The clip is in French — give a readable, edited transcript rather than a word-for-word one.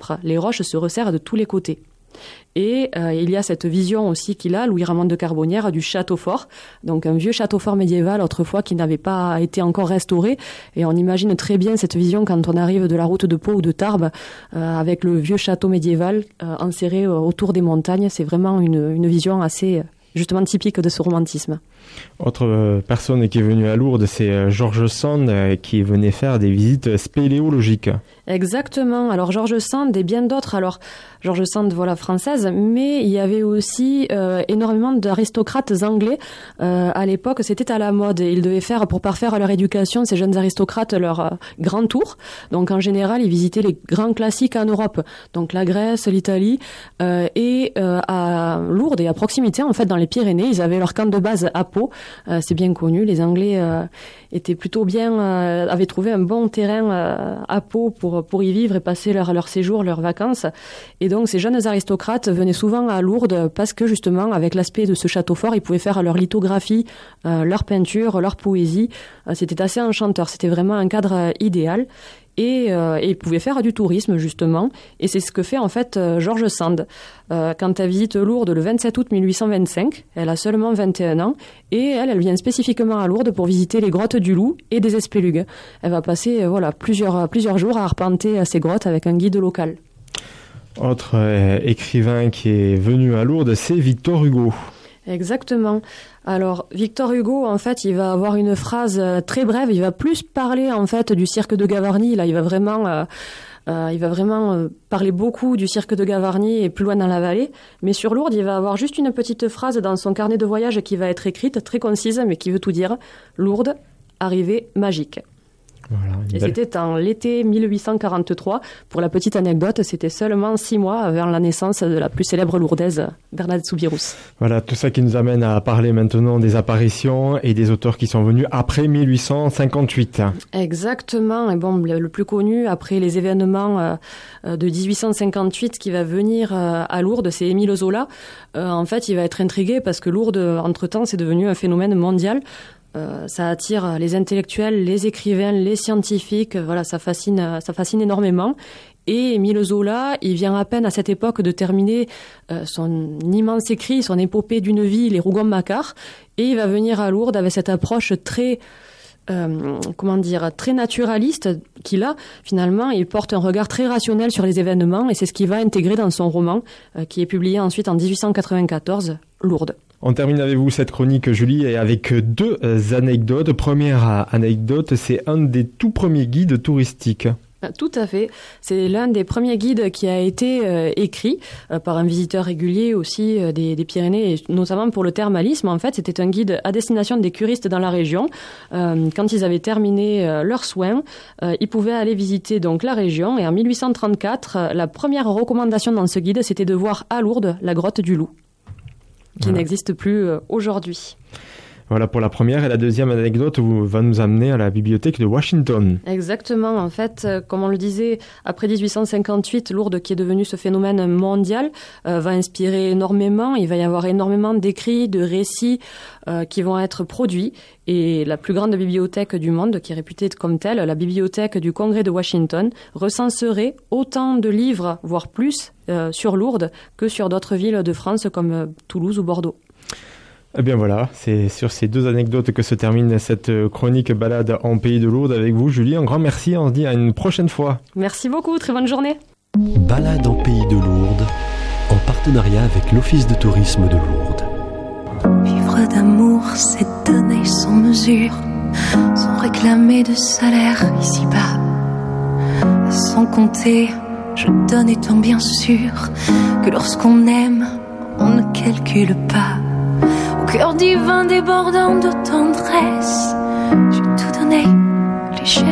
tertre. Les roches se resserrent de tous les côtés. Et il y a cette vision aussi qu'il a, Louis Ramon de Carbonnières, du château fort, donc un vieux château fort médiéval autrefois qui n'avait pas été encore restauré, et on imagine très bien cette vision quand on arrive de la route de Pau ou de Tarbes, avec le vieux château médiéval enserré autour des montagnes. C'est vraiment une vision assez justement typique de ce romantisme. Autre personne qui est venue à Lourdes, c'est George Sand qui venait faire des visites spéléologiques. Exactement. Alors George Sand et bien d'autres. Alors George Sand, voilà, française, mais il y avait aussi énormément d'aristocrates anglais. À l'époque, c'était à la mode. Ils devaient faire, pour parfaire leur éducation, ces jeunes aristocrates, leur grand tour. Donc en général, ils visitaient les grands classiques en Europe. Donc la Grèce, l'Italie, et à Lourdes et à proximité, en fait, dans les Pyrénées, ils avaient leur camp de base à Pau. C'est bien connu. Les Anglais étaient plutôt bien, avaient trouvé un bon terrain à Pau pour y vivre et passer leur séjour, leurs vacances. Et donc, ces jeunes aristocrates venaient souvent à Lourdes parce que, justement, avec l'aspect de ce château fort, ils pouvaient faire leur lithographie, leur peinture, leur poésie. C'était assez enchanteur. C'était vraiment un cadre idéal. Et ils pouvaient faire du tourisme, justement. Et c'est ce que fait, en fait, George Sand. Quand elle visite Lourdes le 27 août 1825, elle a seulement 21 ans. Et elle vient spécifiquement à Lourdes pour visiter les grottes du Loup et des Espélugues. Elle va passer plusieurs jours à arpenter ces grottes avec un guide local. Autre écrivain qui est venu à Lourdes, c'est Victor Hugo. Exactement. Alors, Victor Hugo, en fait, il va avoir une phrase très brève. Il va plus parler, en fait, du cirque de Gavarnie. Là, il va vraiment parler beaucoup du cirque de Gavarnie et plus loin dans la vallée. Mais sur Lourdes, il va avoir juste une petite phrase dans son carnet de voyage qui va être écrite, très concise, mais qui veut tout dire. Lourdes, arrivée magique. Voilà, et c'était en l'été 1843. Pour la petite anecdote, c'était seulement 6 mois avant la naissance de la plus célèbre lourdaise, Bernadette Soubirous. Voilà, tout ça qui nous amène à parler maintenant des apparitions et des auteurs qui sont venus après 1858. Exactement. Et bon, le plus connu après les événements de 1858 qui va venir à Lourdes, c'est Émile Zola. En fait, il va être intrigué parce que Lourdes, entre-temps, c'est devenu un phénomène mondial. Ça attire les intellectuels, les écrivains, les scientifiques. Voilà, ça fascine énormément. Et Émile Zola, il vient à peine à cette époque de terminer son immense écrit, son épopée d'une vie, les Rougon-Macquart, et il va venir à Lourdes avec cette approche très très naturaliste qu'il a. Finalement, il porte un regard très rationnel sur les événements, et c'est ce qu'il va intégrer dans son roman, qui est publié ensuite en 1894, Lourdes. On termine avec vous cette chronique, Julie, et avec 2 anecdotes. Première anecdote, c'est un des tout premiers guides touristiques. Tout à fait. C'est l'un des premiers guides qui a été écrit par un visiteur régulier aussi des Pyrénées, et notamment pour le thermalisme. En fait, c'était un guide à destination des curistes dans la région. Quand ils avaient terminé leurs soins, ils pouvaient aller visiter donc la région. Et en 1834, la première recommandation dans ce guide, c'était de voir à Lourdes la grotte du Loup, qui n'existe plus aujourd'hui. Voilà pour la première. Et la deuxième anecdote va nous amener à la bibliothèque de Washington. Exactement. En fait, comme on le disait, après 1858, Lourdes, qui est devenu ce phénomène mondial, va inspirer énormément. Il va y avoir énormément d'écrits, de récits qui vont être produits. Et la plus grande bibliothèque du monde, qui est réputée comme telle, la bibliothèque du Congrès de Washington, recenserait autant de livres, voire plus, sur Lourdes que sur d'autres villes de France comme Toulouse ou Bordeaux. Eh bien voilà, c'est sur ces 2 anecdotes que se termine cette chronique balade en Pays de Lourdes avec vous, Julie. Un grand merci, on se dit à une prochaine fois. Merci beaucoup, très bonne journée. Balade en Pays de Lourdes, en partenariat avec l'Office de tourisme de Lourdes. Vivre d'amour, c'est donner sans mesure, sans réclamer de salaire ici-bas. Sans compter, je donne étant bien sûr que lorsqu'on aime, on ne calcule pas. Au cœur divin débordant de tendresse, j'ai tout donné, les